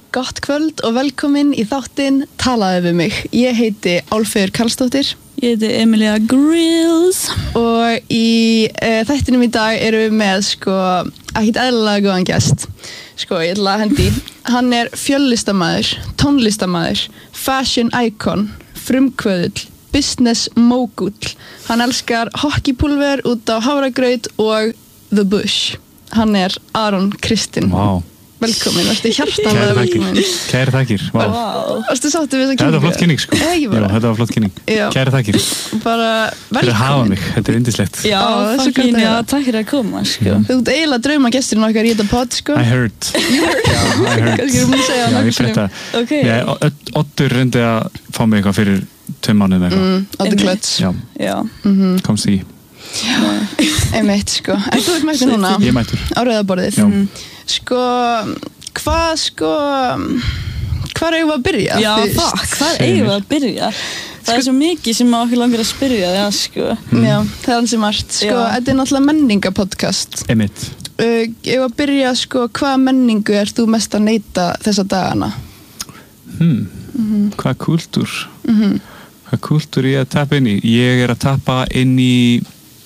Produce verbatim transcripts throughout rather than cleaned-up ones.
Gott kvöld og velkomin í þáttinn Talaðu við mig. Ég heiti Álfheiður Karlsdóttir. Ég heiti Emilia Grills. Og í uh, þættinum í dag erum við með sko ekkert eðlilega góðan gest. Sko, ég ætla að hendi. Hann er fjöllistamæður, tónlistamæður, fashion icon, frumkvöðull, business mogul. Hann elskar hockeypulver út á hafragraut og The Bush. Hann er Aron Kristinn. Vá. Velkomin, varstu hjartanlega velkomin. Kæri þakkir. Vá. Wow. Varstu sáttur við þessa kynningu? Þetta var flott kynning, sko. Ekki Já, bara. þetta var flott kynning. Já. Kæri þakkir. Bara velkomin. Fyrir að hafa mig, þetta er yndislegt. Já, Ó, það er svo fucking, gott að já, heyra. takk fyrir að koma, sko. Já. Þú ert eiginlega drauma gesturinn okkar í þetta pod, sko. I heard. Já, I heard. Kannski erum við að segja Já, nokkuð ég frétta. Ok. Já, Odd- Oddur reyndi að fá mig eitthvað fyrir tveim mánuðum eitthvað. Mm, Oddur Klöts. Já, Já. komst í. Einmitt, sko. En þú ert mættur núna Ég er mættur. á rauðaborðið. Já. Sko, hvað, sko, hvað eigum við að byrja? Já, fyrst? fuck, hvað Segðu eigum við mér. að byrja? Það er svo mikið sem okkur langar að spyrja þig að, sko. Já, það er ansi margt. Sko, Já. þetta er náttúrulega menningapodcast. Einmitt. Uh, eigum við að byrja, sko, hvaða menningu er þú mest að neyta þessa dagana? Hmm. Hvað kúltúr? Hvað kúltúr ég að tappa inn í? Ég er að tappa inn í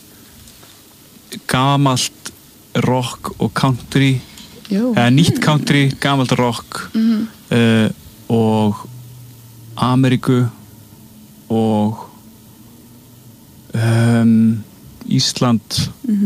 gamalt rock og country. Jú. Eða nýtt country, gamalt rock uh, og Ameríku og um, Ísland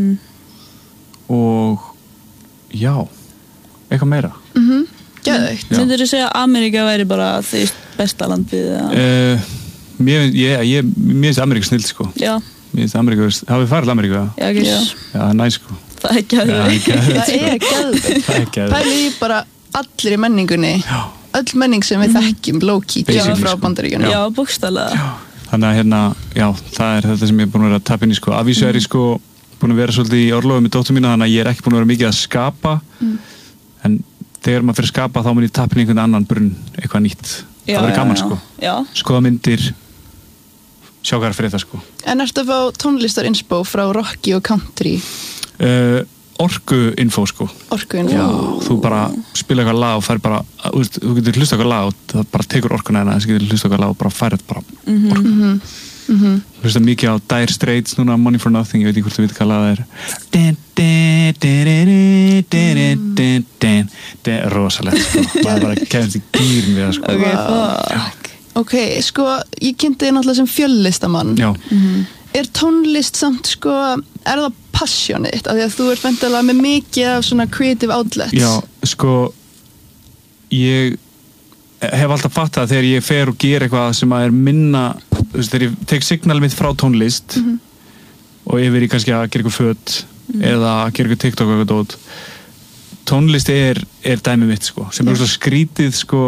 og já, eitthvað meira. Geðveikt. Já. Myndirðu segja að Ameríka væri bara því besta landið? eða? Uh, mér, ég, ég, mér finnst Ameríku snill, sko. Já, Mér finnst Ameríku, hafið farið til Ameríku? já, ekki. Já. Já, það er næs, sko. Það er ekki að Já, ekki að Það er geðveikt. Það er ekki að Pæli í bara allir í menningunni. Já. Öll menning sem við þekkjum, low-key, kemur Basically, frá sko. Bandaríkjunum. Já, bókstaflega. Þannig að hérna, já, það er þetta sem ég er búin að vera að tappa inn í, sko. Af vísu er ég, sko, búin að vera svolítið í orlofi með dóttur mína, þannig að ég er ekki búin að vera mikið að skapa. En þegar maður fyrir að skapa, þá mun ég tappa inn í einhvern annan brunn, eitthvað nýtt. Já, það verður já, gaman, já. sko. Já, Skoða myndir, sjá hvað er fyrir það, sko. En ertu að fá tónlistarinspo frá Rocky og Country? Uh, orku info, sko. Orkuinn? Já, þú bara spila eitthvað lag og fær bara, þú veist, þú getur hlusta eitthvað lag og það bara tekur orkuna hérna, þess að getur hlusta eitthvað lag og bara færið bara orku. Hlusta mikið á Dire Straits núna, Money for Nothing, ég veit ekki hvort þú veit hvað lag það er. Din, din, din, din, din, din, din, din, rosalegt, sko. Það er bara kemst í gýrin við það, sko. ok, Vá. fuck. Ok, sko, ég kynnti þig náttúrulega sem fjöllistamann. Já, Er tónlist samt, sko, er það passionið þitt? Af því að þú ert fendilega með mikið af svona creative outlets. já, sko, ég hef alltaf fattað að þegar ég fer og ger eitthvað sem að er minna, þú veist, þegar ég tek signal mitt frá tónlist og yfir í kannski að gera eitthvað föt eða að gera eitthvað TikTok og eitthvað dót, tónlist er, er dæmi mitt, sko, sem er svona skrítið, sko,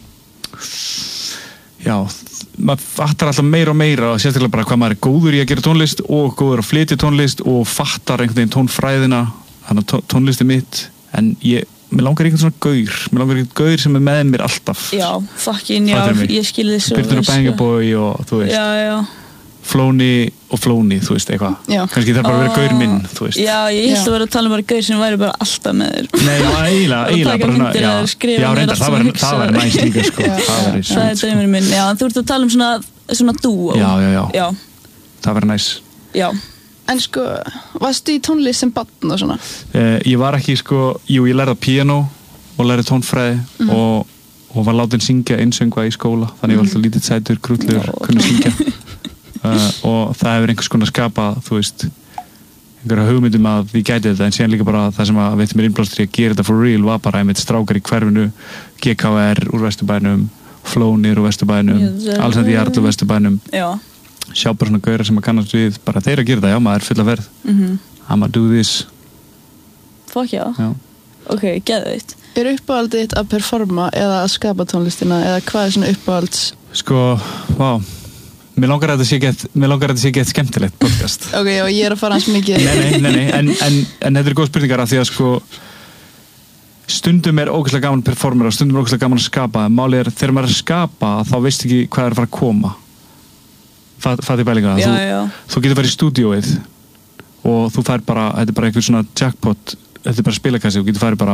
já, maður fattar alltaf meira og meira og sérstaklega bara hvað maður er góður í að gera tónlist og góður að flytja tónlist og fattar einhvern veginn tónfræðina, þannig að tónlist er mitt, en ég, mér langar einhvern svona gaur, mér langar einhvern gaur sem er með mér alltaf. Já, fucking, já, Fattar mig? ég skil þið svo. Byrnur og vel, Banga sko. Boy og þú veist, Já, já. Flóni og Flóni, þú veist, eitthvað. Já. Kannski það bara að vera gaur minn, þú veist. Já, ég held Já. að vera að tala um bara gaur sem væri bara alltaf með þér. Nei, já, eiginlega, Og eiginlega taka bara svona, myndir já, eða skrifa já, niður reyndar, allt það sem væri, þú það væri hugsar. næst líka, sko, Já. það væri Það er sweet, sko. draumurinn minn, já, en þú ert að tala um svona, svona dúo. Já, já, já, Já, það væri næst. já. En sko, varstu í tónlist sem barn og svona? Uh, ég var ekki, sko, jú, ég lærði piano og lærði tónfræði og, og var látin syngja einsöngva í skóla, þannig ég var alltaf lítið sætur, krútlegur, Já. kunni syngja. Uh, og það hefur einhvers konar skapað, þú veist, einhverja hugmyndum að ég gæti þetta, en síðan líka bara það sem að veitir mér innblástur í að gera þetta for real var bara einmitt strákar í hverfinu, G K R úr Vesturbænum, Flónir úr Vesturbænum, Yes, sir. Alexander Jarl úr Vesturbænum, Já. sjá bara svona gauðra sem að kannast við, bara þeir að gera þetta, já, maður er full af verð, Mhm. I'ma do this, Fuck já. já. Ok, geðveikt. Er uppáhaldið þitt að performa eða að skapa tónlistina eða hvað er svona uppáhalds? Sko, vá, mér langar að þetta sé gett, mér langar að þetta sé gett skemmtilegt podcast. Ok, og ég er að fara hans mikið. Nei, nei, nei, nei, en, en, en þetta er góð spurningar af því að sko stundum er ógeðslega gaman að performera og stundum er ógeðslega gaman að skapa. Málið er, þegar maður er að skapa þá veist ekki hvað er að fara að koma. Fatt, fatt í bælinga. Já, þú, já. þú getur farið í stúdíóið og þú fær bara, þetta er bara einhver svona jackpot, þetta er bara spilakassi, þú getur farið bara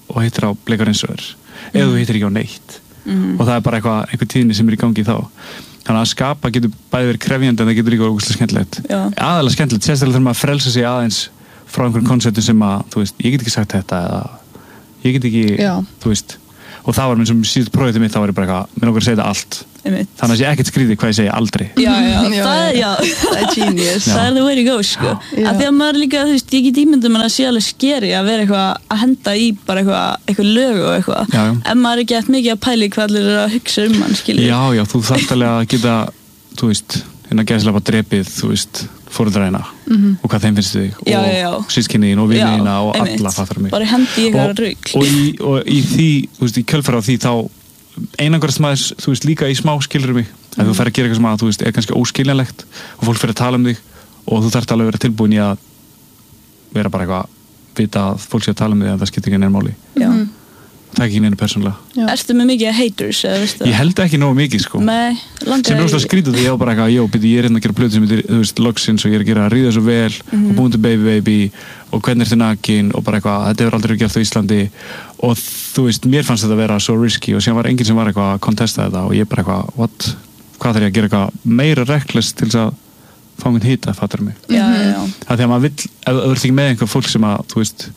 og hittir á bleikar eins og þér eða þú hittir ekki á neitt Mhm. og það er bara eitthvað, einhver tíðni sem er í gangi þá þannig að skapa getur bæði verið krefjandi en það getur líka verið ógeðslega skemmtilegt Já. aðalega skemmtilegt, sérstaklega þegar maður frelsa sig aðeins frá einhverjum konseptum sem að þú veist, ég get ekki sagt þetta eða ég get ekki, Já. þú veist og það var minn sem síðan projektið mitt, þá var ég bara eitthvað mér langar að segja þetta allt, Einmitt. þannig að ég ekkert skrítið hvað ég segja aldrei Já, já, Já, það er, já. Það er genius. Það er the way to go, sko. Já. Af því að maður líka, þú veist, ég get ímyndum að það sé alveg skeri að vera eitthvað að henda í bara eitthvað, eitthvað lög og eitthvað. Já, já. En maður er ekki eftir mikið að pæli hvað allir eru að hugsa um hann, skilur. Já, já, þú þarft alveg að geta þú veist, hérna gæðslega drepið þú veist, fóreldraina Mhm. og hvað þeim finnst þig Já, og já, já. sískinniðin og vinniðina og einmitt. alla fattar mig Bara hendi í eitthvað og, rugl. og, í, og í því, þú veist, í kjölfæra á því þá einangrast maður, þú veist, líka í smá skilur mig, að þú fer að gera eitthvað sem að þú veist, er kannski óskiljanlegt og fólk fer að tala um þig og þú þarft alveg að vera tilbúin í að vera bara eitthvað, vita að fólk sé að tala um þig en það skiptir ekki neina máli Já. það er ekki neina persónulega Já. Ertu með mikið haters, eða veistu ég held ekki nógu mikið sko Nei, langar sem er óslega skrítið því ég var bara eitthvað, jó, byrju, ég er hérna að gera plötu sem heitir, þú veist, Logsins og ég er að gera að ríða svo vel og búin til Baby Baby og hvernig er þið nakin og bara eitthvað, þetta hefur aldrei verið gert á Íslandi og þú veist, mér fannst þetta að vera svo risky og síðan var enginn sem var eitthvað að kontesta þetta og ég bara eitthvað, what, hvað þarf ég að gera eitthvað meira reckless til þess að fá minn hita, fattar mig Já, já, já. það er því að maður vill, ef þú ert ekki með einhver fólk sem að, þú veist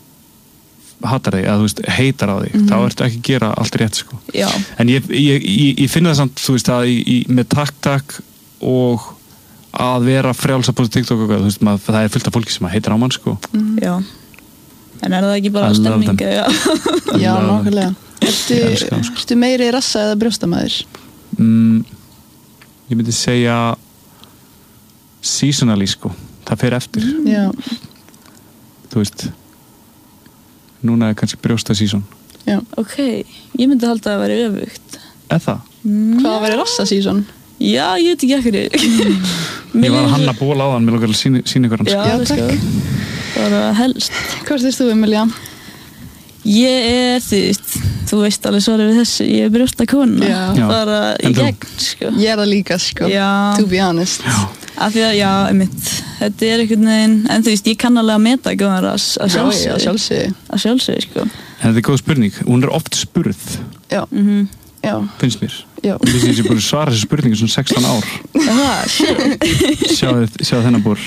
hatar þig, eða þú veist, heitar á þig þá ertu ekki að gera allt rétt, sko Já. en ég, ég, ég, ég finna það samt, þú veist, að í, í, með takk-takk og að vera frjálsa på TikTok og eitthvað, þú veist, maður, það er fullt af fólki sem að heitar á mann, sko Já. En er það ekki bara I love stemning? them. Já. Já, Alveg. nákvæmlega. Ertu, Ég elska það, sko. ertu meiri rassa eða brjóstamæður? mm, ég myndi segja seasonally, sko það fer eftir, Já. þú veist núna er kannski brjósta season Já. Ok, ég myndi halda að það væri öfugt. eða það, Hvað að vera rassa sísón? Já, ég veit ekki ekkur. ég var að hanna ból á þann, mér langar að sína, sína ykkur hans Já, Já, það takk. sko. Bara helst. Hvað veist þú, Emilia? Ég er því, þú veist alveg svarið við þessu, ég er brjósta kona. Já. Já. Bara í En þú? gegn, sko. Ég er það líka, sko. Já. To be honest. Já. Af því að, já, einmitt, þetta er einhvern veginn, en þú veist, ég kann alveg að meta góðan rass að Já, já, sjálfsögðu. sjálfsögðu. Að sjálfsögðu, sko. en þetta er góð spurning, hún er oft spurð Já, Mhm. já, finnst mér, já. og finnst mér sem búin að svara þessu spurningu svona sextán ár Það, shit. sjáðu, sjáðu þennan búr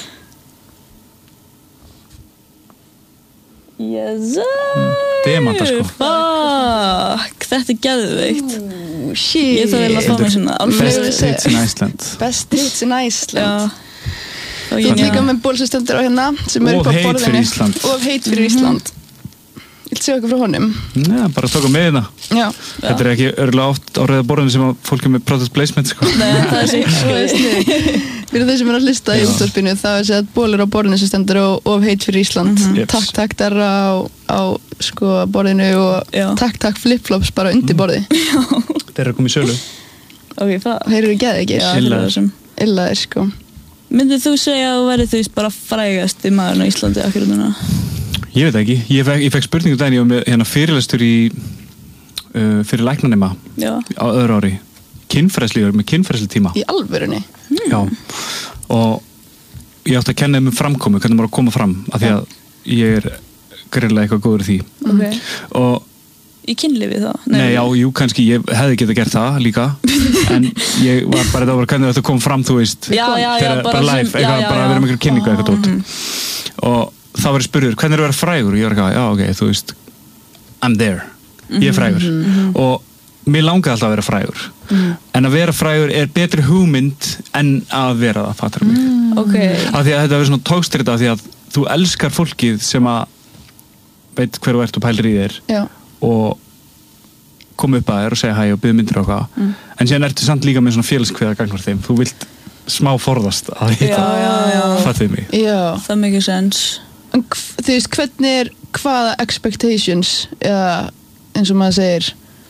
Yes, demanta, sko fuck, þetta er geðveikt. Ú, shit. Ég þarf vel að fá mig svona alveg. best Alveg. hits in Iceland Best hits in Iceland. Já. Og Þú ert ég- líka með ból sem stendur á hérna sem er Og upp á heit borðinu. fyrir Ísland. Og heit fyrir Ísland. Ég vil segja okkur frá honum. Nei, bara tóka með hérna Já. þetta er ekki örgulega oft á reyða borðinu sem að fólk er með product placement, sko Nei, það er sér Það er sniðugt. Fyrir þau sem er að hlusta í Já. útvarpinu þá er sett bólur á borðinu sem stendur og of heit fyrir Ísland. Jeps. Takk, takk darra á, á sko borðinu og Já. takk, takk flip-flops bara undir borði. þeir eru að koma í sölu Ok, það. Þeir eru geð ekki. Já, Illaðir. það er þessum. Illaðir, sko. Myndið þú segja að þú verið þú veist bara frægast í maðurinn á Íslandi akkur núna? ég veit ekki, ég fekk, ég fekk spurningu daginn, ég var með hérna fyrirlestur í uh, fyrir læknanema Já. á öðru ári kynfræðslíður með kynfræðsli tíma Í alvörunni. já, og ég átti að kenna þeim um framkomu, hvernig maður á að koma fram af því að ég er greinlega eitthvað góður í því Ok. og Í kynlífi þá? Nei, já, jú, kannski, ég hefði getað gert það líka en ég var bara, það var hvernig þetta kom fram, þú veist Já, já, já, þegar, bara bara live, sem- eitthvað, já, já, bara já. að vera með einhver kynningu eitthvað dót Mhm. og þá var ég spurður, hvernig er að vera frægur og ég var eitthvað, já, ok, þú veist I'm there, ég er frægur og mér langaði alltaf að vera frægur en að vera frægur er betri hugmynd en að vera það, fattar mig Ok. af því að þetta verður svona tókstrita af því að þú elskar fólkið sem að veit hver þú ert og pælir í þér Já. og koma upp að þér og segja hæ og byggja myndir og hvað Mm. en síðan ertu samt líka með svona félagskveða gangvar þeim, þú vilt smá forðast að Já, hitta, já, já. fattið mig Já. Það mikið sens. En hv- þú veist, hvernig er hvaða expectations eða eins og maður segir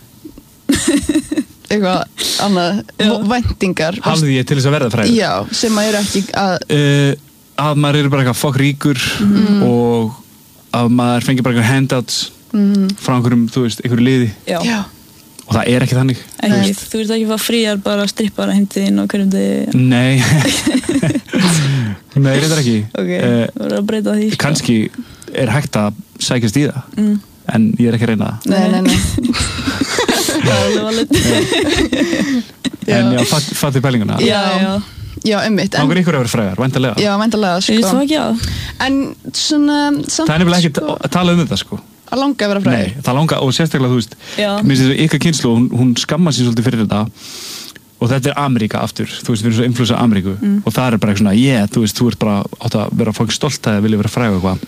eitthvað annað Já. væntingar hafði ég til þess að verða frægur Já, sem að eru ekki að uh, að maður er bara eitthvað fokk ríkur og að maður fengi bara eitthvað handouts mm, frá einhverjum, þú veist, einhverju liði Já. Já, og það er ekki þannig Ekki, þú vilt ekki fá fríar bara strippara heimtiðinn og hverjum þið... nei nei, þetta er ekki Ok, Eh, þú verður að breyta því. sko. kannski er hægt að sækjast í það Mm. en ég er ekki að reyna það. Nei, nei, nei. Það er alveg valið. En já, fatt, fattu pælinguna. Já, já. Já, einmitt. Langar ykkur að vera frægar, væntanlega. Já, væntanlega, sko. Ég svo ekki á. En svona, samt, Það er nefnilega ekki sko, að tala um þetta, sko. að langa að vera frægur. Nei, það langa, og sérstaklega, þú veist, Já. mér finnst þetta ykkar kynslu, hún, hún skammar sér svolítið fyrir þetta, og þetta er Ameríka aftur, þú veist, við erum svo influensa Ameríku, mm. og það er bara eitthvað svona, yeah, þú veist, þú ert bara átt að vera fólk stolt að vilja vera frægur eitthvað.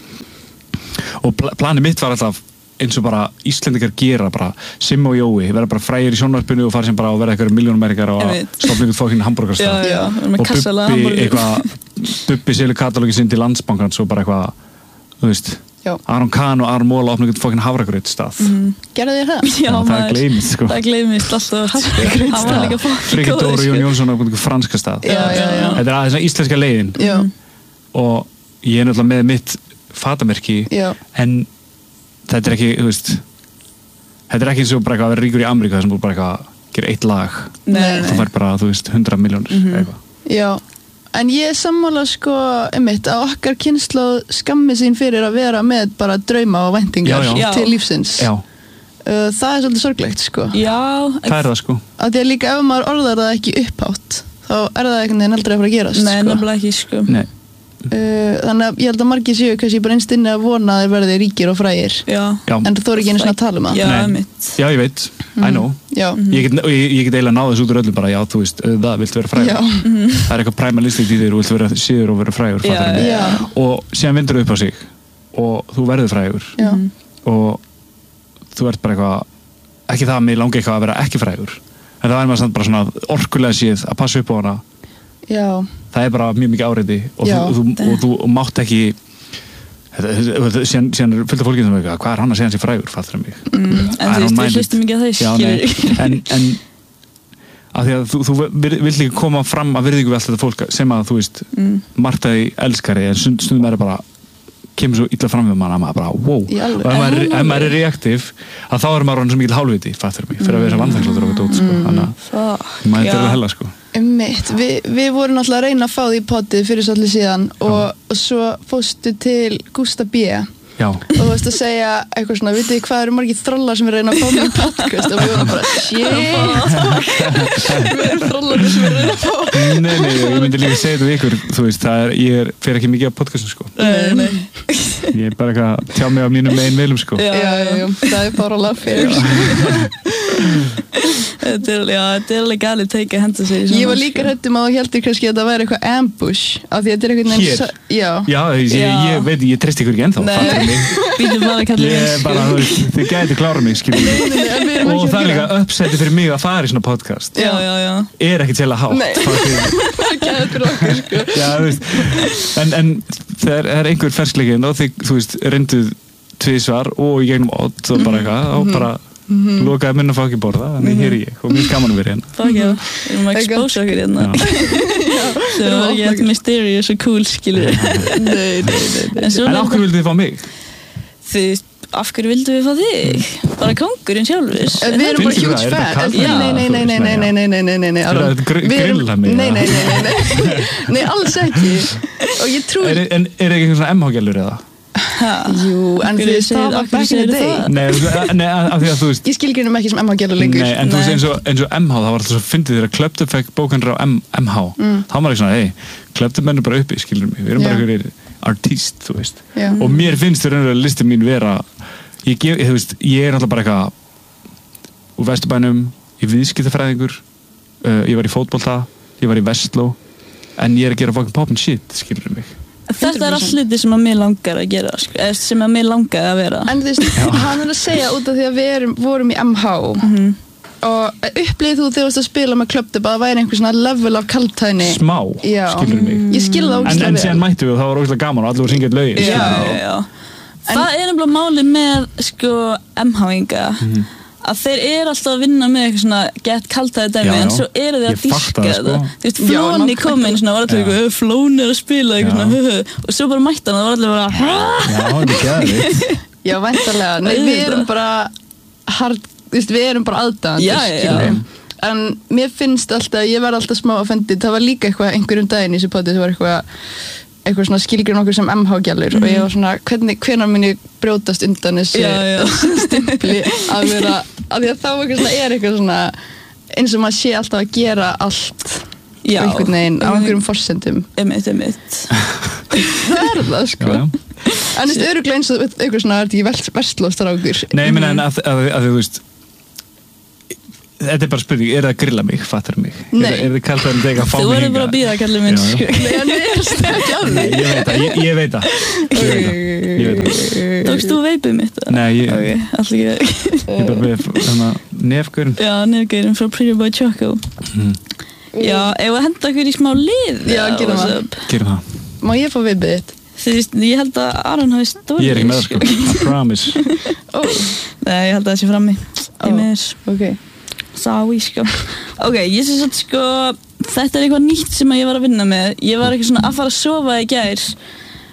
Og pl planið mitt var alltaf eins og bara Íslendingar gera bara, Simmi og Jói, vera bara frægir í sjónvarpinu og fara sem bara að vera eitthvað miljónumæringar og stofna ykkur fókinn hamburgarstað. Já, já, og Bubbi eitthvað, Bubbi selur katalógið sinn til Landsbankans og bara eitthvað, þú veist, Já. Aron Kahn og Aron Móla opna ykkur fókinn hafragraut stað. Mm. Gerðu þér það? Já, það maður. gleymist, sko. Það gleymist alltaf. Hann var líka fokkin Frikki góður, Dóri sko. Jón Jónsson opna ykkur franska stað. Já, já, já. Þetta er aðeins íslenska leiðin. Já. Og ég er náttúrulega með mitt fatamerki, Já. en þetta er ekki, þú veist, þetta er ekki eins og bara eitthvað að vera ríkur í Ameríka sem bara eitthvað að gera eitt lag. Nei, nei. Það fær bara, þú veist, hundra miljónir Mhm. eitthvað. Já. En ég er sammála, sko, einmitt, að okkar kynslóð skammi sín fyrir að vera með bara drauma og væntingar Já, já. til lífsins. Já, Uh, það er svolítið sorglegt, sko. Já, það er það, sko. Af því að líka ef maður orðar það ekki upphátt, þá er það einhvern veginn aldrei að fara að gerast, Nei, sko. nefnilega ekki, sko. Nei. Uh, þannig að ég held að margir séu kannski bara innst inni að vona að þeir verði ríkir og frægir, Já. Já, en þú er ekki einu svona að tala um það. Já, Nei. mitt. já, ég veit, I know. Já. Ég get, og ég, ég get eiginlega náða þessu út úr öllum bara, já, þú veist, það viltu vera frægur. Já. Það er eitthvað primalistic í þér og viltu vera síður og vera frægur, Já, fattarðu mig? Já. Og síðan vindur upp á sig og þú verður frægur Já. og þú ert bara eitthvað, ekki það að mig langi eitthvað að vera ekki frægur, en það er maður samt bara svona orkulega síð að passa upp á hana. Já. Það er bara mjög mikið áreiti og, Já. þú, þú, og þú og mátt ekki þetta, þetta, síðan, síðan er fullt af fólkið sem er eitthvað, hvað er hann að segja hans í frægur, fattar mig? Mm. En I þú don't veist, mind við it. hlustum ekki að þau, Já, nei, skilur. en, en af því að þú, þú vil- vilt líka koma fram að virðingu við allt þetta fólk sem að þú veist, Mm. margt að því elskari en stund, stundum er það bara kemur svo illa fram við mann að maður bara, wow Í alvöru? og ef maður, ef maður er reaktiv að þá er maður hann svo mikil hálfviti, fattar mig, fyrir að vera vanþakklátur og þetta út, sko, þannig að Fuck. maður Já. er að hella, sko. Einmitt, Vi, við vorum náttúrulega að reyna að fá því í poddið fyrir svolítið síðan og, og svo fóstu til Gústa B Já, og þú veist að segja eitthvað svona, vitið þið hvað eru margir þrollar sem er að reyna að fá mig í podcast og við vorum bara, shit við erum þrollarnir sem er að reyna að fá nei, nei, ég myndi líka segja þetta við ykkur, þú veist, það er, ég er, fer ekki mikið á podcastum, sko. Nei, nei. Ég er bara eitthvað að tjá mig á mínum megin veilum, sko. Já, já, já, já, það er bara alveg fyrir Þetta er, já, þetta er alveg galið teik að henda sig í svona, ég var líka sko. hrættum að þú heldur kannski að það væri eitthvað ambush af því að þetta er eitthvað Hér? sa- já, Já, ég, Já. ég veit, ég treyst ykkur ekki ennþá, Nei. fattar mig. Býtum bara að kalla Ég er bara, þú veist, þið gæti klára mig, skiljum mig. Nei, nei, nei, en við erum Og ekki það að er gera líka uppsetti fyrir mig að fara í svona podcast. Já, já, já. Er ekki til að hátt. Nei. fattar mig. það er gæðið fyrir okkur, sko Já, þú veist. En, en þegar er einhver ferskleikinn og þið, þú veist, reynduð tvisvar og í gegnum odd og bara eitthvað, og bara lokaði munn að fá ekki borða, þannig hér er ég og mér er gaman að vera hérna. Fuck já. Við erum að Það er expose okkur hérna. Já. Sem var ekki eitthvað mysterious og cool, skilur. nei, nei, nei, nei. En svo En á hverju vildið þið fá mig? Þið, af hverju vildum við fá þig? Bara kóngurinn sjálfur. En við erum bara Finnst ykkur huge það? Er þetta fan kalt? En- Já. Nei, nei, nei, nei, nei, nei, nei, nei, nei, nei, nei, Er Aron. það gr- Við erum- grilla mig, Nei, nei, eða? nei, nei, nei Nei, alls ekki Og ég trú Er, en er ekki eitthvað svona M H-gælur eða? Jú, en Af þú hverju veist, segir- það var af hverju back in the segirðu day það? Nei, þú- nei, af því að þú veist Ég skilgreinum ekki sem M H gælur lengur Nei, en þú veist Nei. eins og, eins og M H, það var alltaf svo fyndið þegar Klöptu fekk bókanir á M, MH Mm. þá var ekki svona, hei, Klöptu menn er bara uppi skilur mig, við erum bara Já. einhverjir artíst, þú veist, Já. og mér finnst þau raunverulega listin mín vera ég, gef, þú veist, ég er alltaf bara eitthvað úr Vesturbænum, ég er viðskiptafræðingur uh, ég var í fótbolta, ég var í Vestló en ég er að gera fucking pop and shit, skilur mig Þetta er allt hluti sem að mér langar að gera, sko. Eða sem að mér langar að vera. En þú veist, hann er að segja út af því að við erum, vorum í M H og upplýðið þú þegar þú varst að spila með Klöptu að það væri einhver svona level af kaltæðni smá, Já. skilur mig Ég skil það en, ógeðslega en vel. síðan mættu við og það var ógeðslega gaman og allir voru að syngja eitt lögin Já, skilur mig. já, já. Það er nefnilega málið með, sko, M H-inga. Mhm. Að þeir eru alltaf að vinna með eitthvað svona gett kaltaði dæmi, Já, já. en svo eru þeir Ég að dýrka fatta það, þetta. sko. Þú veist, Já, Flóni nákvæmlega. kom inn svona, var alltaf Já. eitthvað, Flóni er að spila eitthvað Já. svona, höhö, og svo bara mætti hann og það var allir bara, hæ? Já, það er geðvitt Já, væntanlega Nei, við erum bara hard, þú veist, við erum bara aðdáðandur Já, já, já. skilurðu. En mér finnst alltaf, ég verð alltaf smá offended það var líka eitthvað einhverjum daginn í þessu poddi sem var eitthvað eitthvað svona skilgrinn okkur sem M H-gjallur mm. og ég var svona, hvernig, hvenær mun ég brjótast undan þessu stimpli að vera, að því að þá eitthvað svona er eitthvað svona eins og maður sé alltaf að gera allt Já, einhvern veginn á einhverjum forsendum Einmitt, einmitt Það er það sko já, já. En þú veist, örugglega eins og eitthvað svona er þetta ekki verslóstrákur Nei, ég meina en að, að, að, að þú veist Þetta er bara spurning, er það að grilla mig, fattar mig? Nei. Er það kallt að það að fá mig Þú verður bara að býða, kallið minn Já, já. Nei, en ég er stefn á Nei, ég veit það, ég, ég veit það Ég veit það, ég veit það Tókst þú veipið mitt? Nei, ég Ok, allir ekki Ég er bara með þannig að nefgurinn Já, nefgurinn frá Pretty Boy Choco mm. Já, ef að henda okkur í smá lið Já, gerum það. Gerum það Má ég fá viðbið þitt? Þú veist, ég held að Aron hafi stórið Ég er ekki með það sko, I promise Ó, Nei, ég held að það sé frammi Ó. Í með ok Sái, sko Ok, ég sé satt sko Þetta er eitthvað nýtt sem að ég var að vinna með Ég var eitthvað svona að fara að sofa í gær